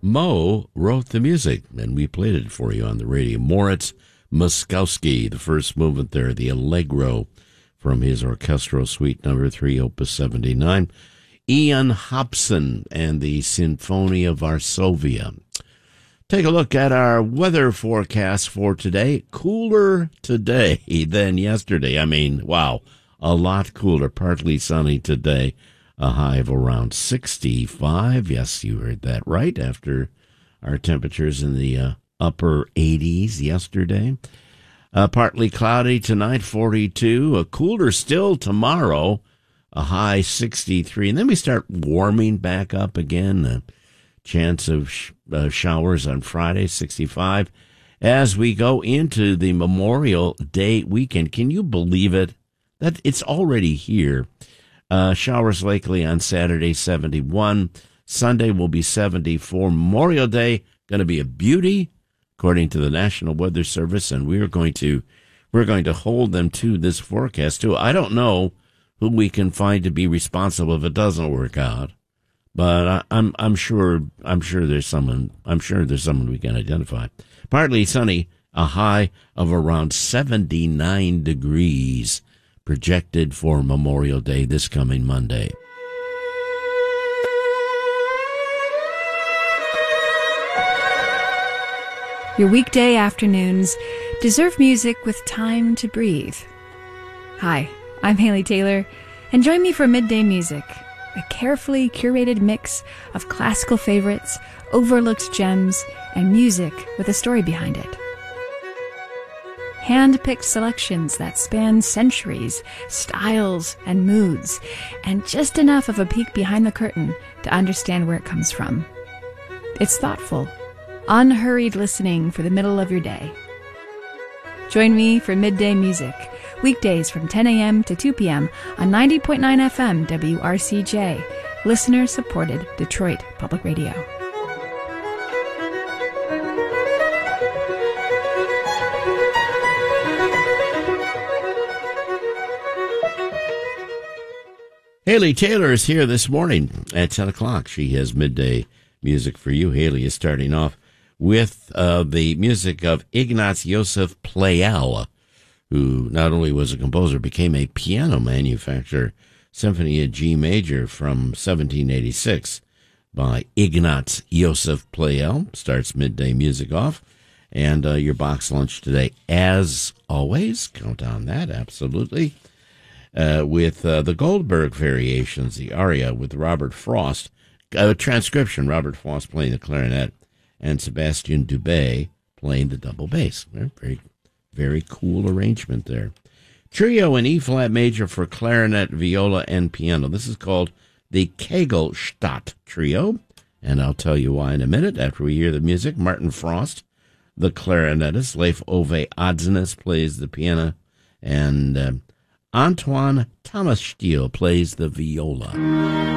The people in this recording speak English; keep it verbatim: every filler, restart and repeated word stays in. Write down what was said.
Mo wrote the music, and we played it for you on the radio. Moritz Moszkowski, the first movement there, the Allegro from his orchestral suite number three, opus seventy-nine. Ian Hobson and the Sinfonia Varsovia. Take a look at our weather forecast for today. Cooler today than yesterday. I mean, wow, a lot cooler. Partly sunny today. A high of around sixty-five. Yes, you heard that right, after our temperatures in the uh, upper eighties yesterday. Uh, partly cloudy tonight, forty-two. A cooler still tomorrow, a high sixty-three. And then we start warming back up again. A chance of sh- uh, showers on Friday, sixty-five. As we go into the Memorial Day weekend, can you believe it? That it's already here. Uh, showers likely on Saturday, seventy-one. Sunday will be seventy-four. Memorial Day going to be a beauty, according to the National Weather Service, and we're going to we're going to hold them to this forecast too. I don't know who we can find to be responsible if it doesn't work out, but I, I'm I'm sure I'm sure there's someone I'm sure there's someone we can identify. Partly sunny, a high of around seventy-nine degrees. Projected for Memorial Day this coming Monday. Your weekday afternoons deserve music with time to breathe. Hi, I'm Haley Taylor, and join me for Midday Music, a carefully curated mix of classical favorites, overlooked gems, and music with a story behind it. Hand-picked selections that span centuries, styles, and moods, and just enough of a peek behind the curtain to understand where it comes from. It's thoughtful, unhurried listening for the middle of your day. Join me for Midday Music, weekdays from ten a.m. to two p.m. on ninety point nine F M W R C J, listener-supported Detroit Public Radio. Haley Taylor is here this morning at ten o'clock. She has midday music for you. Haley is starting off with uh, the music of Ignaz Joseph Pleyel, who not only was a composer, became a piano manufacturer. Symphony in G major from seventeen eighty-six by Ignaz Joseph Pleyel. Starts midday music off. And uh, your box lunch today, as always, count on that, absolutely. Uh, with uh, the Goldberg Variations, the aria with Robert Frost, uh, transcription, Robert Frost playing the clarinet, and Sebastian Dubé playing the double bass. Very, very cool arrangement there. Trio in E-flat major for clarinet, viola, and piano. This is called the Kegelstadt Trio, and I'll tell you why in a minute after we hear the music. Martin Frost, the clarinetist, Leif Ove Adsnes plays the piano, and Uh, Antoine Thomas Steele plays the viola.